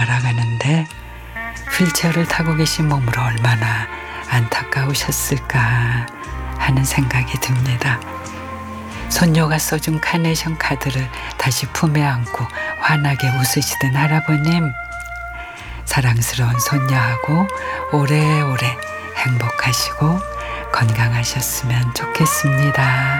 날아가는데 휠체어를 타고 계신 몸으로 얼마나 안타까우셨을까 하는 생각이 듭니다. 손녀가 써준 카네이션 카드를 다시 품에 안고 환하게 웃으시던 할아버님, 사랑스러운 손녀하고 오래오래 행복하시고 건강하셨으면 좋겠습니다.